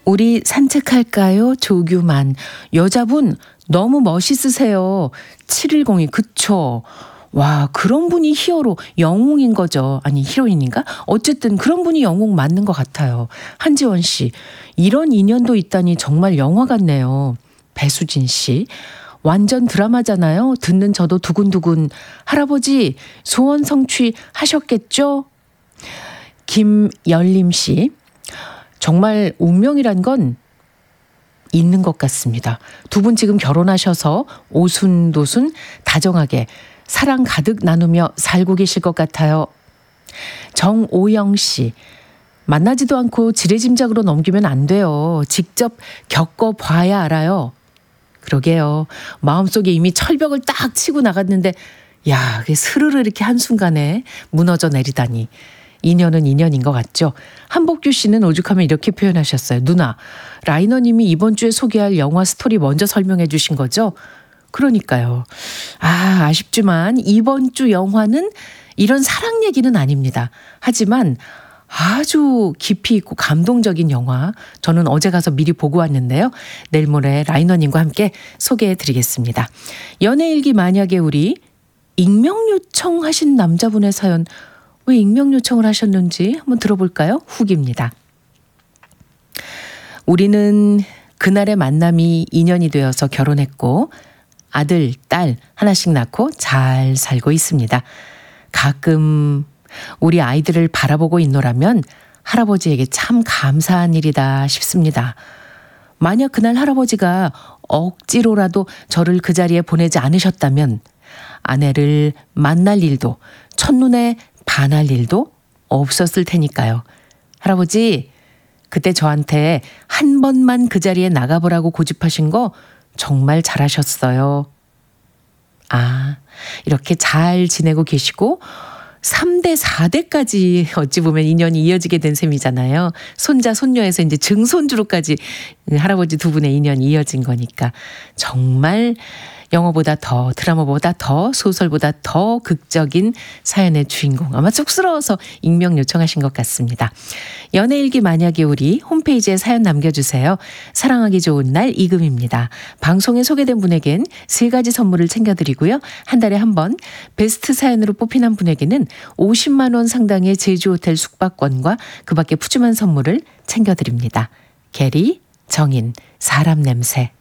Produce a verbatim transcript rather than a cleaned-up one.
우리 산책할까요? 조규만. 여자분 너무 멋있으세요. 칠일공이 그쵸. 와, 그런 분이 히어로, 영웅인 거죠. 아니, 히로인인가? 어쨌든 그런 분이 영웅 맞는 것 같아요. 한지원 씨. 이런 인연도 있다니 정말 영화 같네요. 배수진 씨. 완전 드라마잖아요. 듣는 저도 두근두근. 할아버지 소원 성취 하셨겠죠? 김열림 씨. 정말 운명이란 건 있는 것 같습니다. 두 분 지금 결혼하셔서 오순도순 다정하게 사랑 가득 나누며 살고 계실 것 같아요. 정오영 씨. 만나지도 않고 지레짐작으로 넘기면 안 돼요. 직접 겪어봐야 알아요. 그러게요. 마음속에 이미 철벽을 딱 치고 나갔는데 야, 그게 스르르 이렇게 한순간에 무너져 내리다니. 인연은 인연인 것 같죠. 한복규 씨는 오죽하면 이렇게 표현하셨어요. 누나, 라이너님이 이번 주에 소개할 영화 스토리 먼저 설명해 주신 거죠? 그러니까요. 아, 아쉽지만 이번 주 영화는 이런 사랑 얘기는 아닙니다. 하지만 아주 깊이 있고 감동적인 영화, 저는 어제 가서 미리 보고 왔는데요. 내일 모레 라이너님과 함께 소개해 드리겠습니다. 연애일기 만약에 우리 익명 요청하신 남자분의 사연, 왜 익명 요청을 하셨는지 한번 들어볼까요? 후기입니다. 우리는 그날의 만남이 인연이 되어서 결혼했고 아들, 딸 하나씩 낳고 잘 살고 있습니다. 가끔 우리 아이들을 바라보고 있노라면 할아버지에게 참 감사한 일이다 싶습니다. 만약 그날 할아버지가 억지로라도 저를 그 자리에 보내지 않으셨다면 아내를 만날 일도 첫눈에 반할 일도 없었을 테니까요. 할아버지, 그때 저한테 한 번만 그 자리에 나가보라고 고집하신 거 정말 잘하셨어요. 아, 이렇게 잘 지내고 계시고 삼 대, 사 대까지 어찌 보면 인연이 이어지게 된 셈이잖아요. 손자, 손녀에서 이제 증손주로까지 할아버지 두 분의 인연이 이어진 거니까 정말 영화보다 더, 드라마보다 더, 소설보다 더 극적인 사연의 주인공. 아마 쑥스러워서 익명 요청하신 것 같습니다. 연애일기 만약에 우리 홈페이지에 사연 남겨주세요. 사랑하기 좋은 날 이금입니다. 방송에 소개된 분에겐 세 가지 선물을 챙겨드리고요. 한 달에 한 번 베스트 사연으로 뽑힌 한 분에게는 오십만 원 상당의 제주호텔 숙박권과 그 밖에 푸짐한 선물을 챙겨드립니다. 게리, 정인, 사람 냄새.